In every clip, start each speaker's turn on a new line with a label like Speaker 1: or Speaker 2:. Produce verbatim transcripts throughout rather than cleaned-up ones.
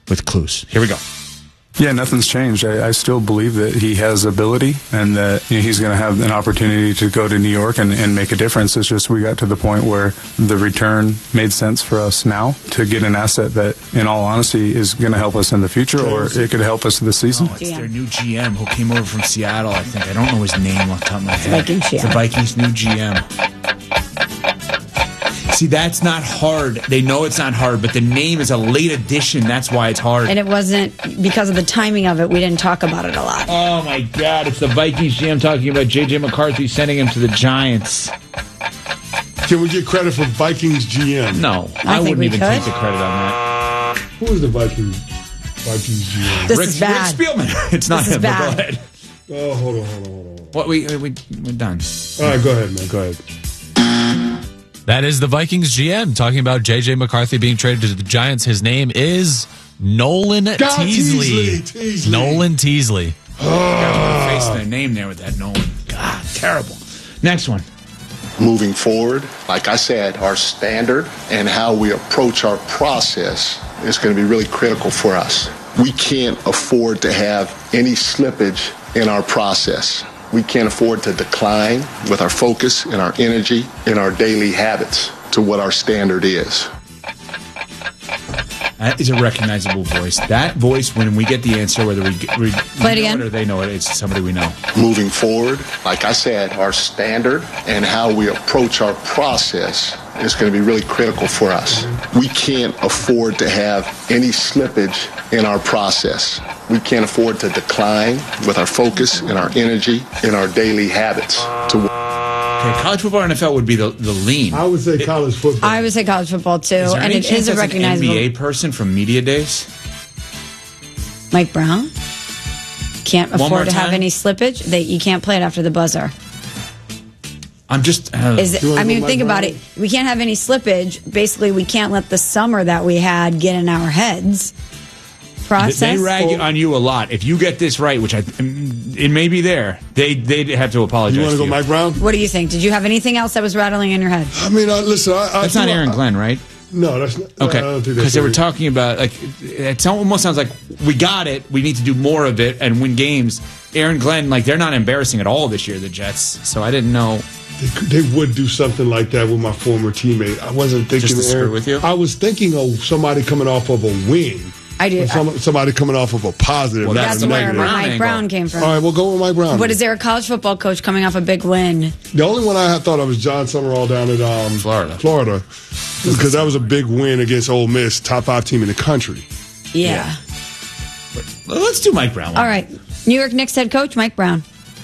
Speaker 1: with clues. Here we go.
Speaker 2: Yeah, nothing's changed. I, I still believe that he has ability and that you know, he's going to have an opportunity to go to New York and, and make a difference. It's just we got to the point where the return made sense for us now to get an asset that, in all honesty, is going to help us in the future, or it could help us this season.
Speaker 1: Oh, it's their new G M who came over from Seattle, I think. I don't know his name off the top of my head.
Speaker 3: Vikings G M.
Speaker 1: It's the Vikings' new G M. See, that's not hard. They know it's not hard, but the name is a late addition. That's why it's hard.
Speaker 3: And it wasn't, because of the timing of it, we didn't talk about it a lot.
Speaker 1: Oh, my God. It's the Vikings G M talking about J J McCarthy sending him to the Giants.
Speaker 4: Can we get credit for Vikings G M?
Speaker 1: No,
Speaker 3: I,
Speaker 1: I,
Speaker 3: think
Speaker 1: wouldn't
Speaker 3: we
Speaker 1: even
Speaker 3: could.
Speaker 1: take the credit on that.
Speaker 4: Who is the Vikings Vikings G M?
Speaker 3: This
Speaker 1: Rick,
Speaker 3: is bad.
Speaker 1: Rick Spielman. It's not
Speaker 3: This is
Speaker 1: him, but
Speaker 3: bad.
Speaker 1: go ahead.
Speaker 4: Oh, hold on, hold on, hold on.
Speaker 1: What, we, we, we're done.
Speaker 4: All right, go ahead, man. Go ahead.
Speaker 5: That is the Vikings G M talking about J J McCarthy being traded to the Giants. His name is Nolan
Speaker 4: God,
Speaker 5: Teasley.
Speaker 4: Teasley, Teasley.
Speaker 5: Nolan Teasley.
Speaker 1: Oh. Face their name there with that Nolan. God, terrible. Next one.
Speaker 6: Moving forward, like I said, our standard and how we approach our process is going to be really critical for us. We can't afford to have any slippage in our process. We can't afford to decline with our focus and our energy and our daily habits to what our standard is.
Speaker 1: That is a recognizable voice. That voice, when we get the answer, whether we, we,
Speaker 3: Play it
Speaker 1: we know
Speaker 3: again.
Speaker 1: it or they know it, it's somebody we know.
Speaker 6: Moving forward, like I said, our standard and how we approach our process is going to be really critical for us. We can't afford to have any slippage in our process. We can't afford to decline with our focus and our energy and our daily habits to
Speaker 1: Okay, college football and N F L would be the, the lean.
Speaker 4: I would say college football.
Speaker 3: I would say college football, too.
Speaker 1: Is there
Speaker 3: And
Speaker 1: any
Speaker 3: it
Speaker 1: chance
Speaker 3: is a
Speaker 1: that's an
Speaker 3: recognizable.
Speaker 1: N B A person from media days?
Speaker 3: Mike Brown can't
Speaker 1: One more
Speaker 3: afford to have
Speaker 1: time?
Speaker 3: any slippage. They, you can't play it after the buzzer.
Speaker 1: I'm just... Uh,
Speaker 3: Is it,
Speaker 4: You wanna
Speaker 3: I
Speaker 4: go
Speaker 3: mean,
Speaker 4: Mike
Speaker 3: think about
Speaker 4: Brown?
Speaker 3: it. We can't have any slippage. Basically, we can't let the summer that we had get in our heads. Process.
Speaker 1: they rag on you a lot. If you get this right, which I, it may be there, they they have to apologize.
Speaker 4: You want to
Speaker 1: to
Speaker 4: go Mike Brown?
Speaker 3: What do you think? Did you have anything else that was rattling in your head?
Speaker 4: I mean, uh, listen, I, I
Speaker 1: That's not
Speaker 4: feel-
Speaker 1: Aaron
Speaker 4: I-
Speaker 1: Glenn, right?
Speaker 4: No, that's not.
Speaker 1: Okay,
Speaker 4: I don't think that's
Speaker 1: because they were
Speaker 4: Aaron.
Speaker 1: talking about like it almost sounds like we got it. We need to do more of it and win games. Aaron Glenn, like they're not embarrassing at all this year, the Jets. So I didn't know.
Speaker 4: They, could- they would do something like that with my former teammate. I wasn't thinking
Speaker 1: Just to screw
Speaker 4: Aaron-
Speaker 1: with you?
Speaker 4: I was thinking of somebody coming off of a win.
Speaker 3: I do.
Speaker 4: Or some, somebody coming off of a positive.
Speaker 1: Well,
Speaker 4: not
Speaker 3: That's
Speaker 4: a
Speaker 1: the
Speaker 3: where
Speaker 4: negative.
Speaker 3: my
Speaker 1: Brown
Speaker 3: Mike
Speaker 1: angle.
Speaker 3: Brown came from.
Speaker 4: All right, we'll go with Mike Brown.
Speaker 3: But is there a college football coach coming off a big win?
Speaker 4: The only one I had thought of was John Summerall down at um,
Speaker 1: Florida.
Speaker 4: Florida, because that was a big win against Ole Miss, top five team in the country.
Speaker 3: Yeah.
Speaker 1: Well, let's do Mike Brown.
Speaker 3: All right. New York Knicks head coach Mike Brown.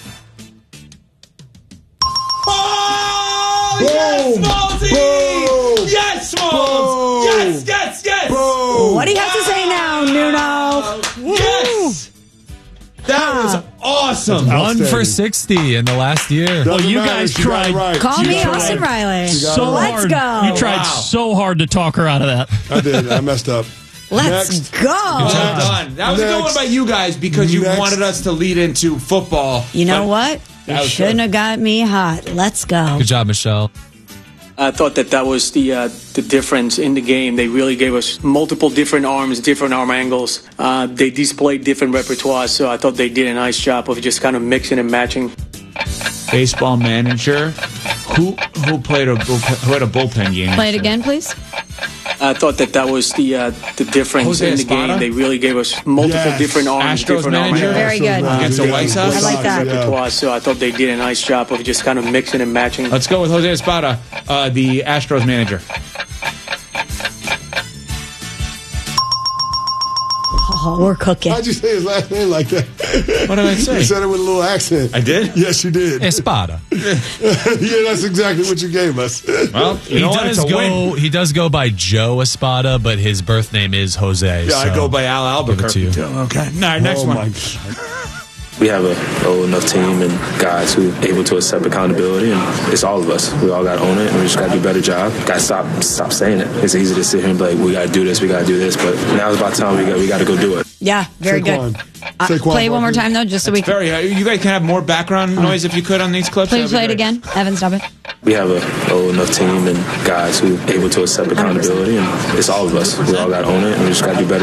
Speaker 1: Oh,
Speaker 4: Boom!
Speaker 1: yes, Smallsy!
Speaker 4: Boom!
Speaker 1: Yes, Smalls!
Speaker 4: Boom!
Speaker 1: Yes, yes, yes!
Speaker 4: Boom!
Speaker 3: What do you have to say now, Nuno?
Speaker 1: Yes! That was awesome.
Speaker 5: One
Speaker 4: Outstanding.
Speaker 5: for sixty in the last year.
Speaker 4: Doesn't
Speaker 7: Well, you
Speaker 4: matter,
Speaker 7: guys
Speaker 4: she got it
Speaker 7: tried.
Speaker 4: right.
Speaker 3: Call
Speaker 4: She
Speaker 3: me
Speaker 4: got it
Speaker 3: Austin
Speaker 4: right.
Speaker 3: Riley.
Speaker 7: So
Speaker 3: Let's
Speaker 7: hard.
Speaker 3: go.
Speaker 7: You tried
Speaker 1: Wow.
Speaker 7: so hard to talk her out of that.
Speaker 4: I did. I messed up.
Speaker 3: Let's
Speaker 4: Next.
Speaker 3: go.
Speaker 1: Well done. That was
Speaker 4: Next.
Speaker 1: going by you guys because you
Speaker 4: Next.
Speaker 1: wanted us to lead into football.
Speaker 3: You know
Speaker 1: But
Speaker 3: what?
Speaker 1: That
Speaker 3: You
Speaker 1: was
Speaker 3: shouldn't
Speaker 1: good.
Speaker 3: have got me hot. Let's go.
Speaker 5: Good job, Michelle.
Speaker 8: I thought that that was the uh, the difference in the game. They really gave us multiple different arms, different arm angles. Uh, they displayed different repertoires, so I thought they did a nice job of just kind of mixing and matching.
Speaker 1: Baseball manager. Who who played a bullpen, who had a bullpen game?
Speaker 3: Play it again, please.
Speaker 8: I thought that that was the uh, the difference
Speaker 1: Jose
Speaker 8: in the
Speaker 1: Espada?
Speaker 8: game. They really gave us multiple
Speaker 4: Yes.
Speaker 8: different arms,
Speaker 1: Astros
Speaker 8: different arm
Speaker 1: manager?
Speaker 8: angles.
Speaker 3: Very good.
Speaker 1: Against the White Sox?
Speaker 3: I like that.
Speaker 8: Repertoire, so I thought they did a nice job of just kind of mixing and matching.
Speaker 1: Let's go with Jose Espada, uh, the Astros manager.
Speaker 3: Oh, we're cooking.
Speaker 4: How'd you say his last name like that?
Speaker 1: What did I say?
Speaker 4: You said it with a little accent.
Speaker 1: I did?
Speaker 4: Yes, you did.
Speaker 5: Espada.
Speaker 4: Yeah, that's exactly what you gave us.
Speaker 1: Well, you
Speaker 5: He
Speaker 1: know what? It's
Speaker 5: does
Speaker 1: a win.
Speaker 5: go. He does go by Joe Espada, but his birth name is Jose.
Speaker 1: Yeah, I
Speaker 5: so
Speaker 1: go by Al
Speaker 5: give it to
Speaker 1: Albuquerque
Speaker 5: you.
Speaker 1: too. Okay. All right, next
Speaker 4: oh
Speaker 1: one.
Speaker 4: my God.
Speaker 9: We have a old enough team and guys who are able to accept accountability, and it's all of us. We all got to own it, and we just got to do a better job. Got to stop stop saying it. It's easy to sit here and be like, we got to do this, we got to do this, but now it's about time we got we got to go do it.
Speaker 3: Yeah, very
Speaker 4: Saquon.
Speaker 3: good. Uh,
Speaker 4: Saquon
Speaker 3: play it one more
Speaker 4: Barkley.
Speaker 3: time, though, just so we can.
Speaker 1: Very. Uh, you guys can have more background noise if you could on these clips.
Speaker 3: Please
Speaker 1: That'd be
Speaker 3: play it
Speaker 1: great.
Speaker 3: again. Evan, stop it.
Speaker 9: We have a old enough team and guys who are able to accept accountability, and it's all of us. We all got to own it, and we just got to do better.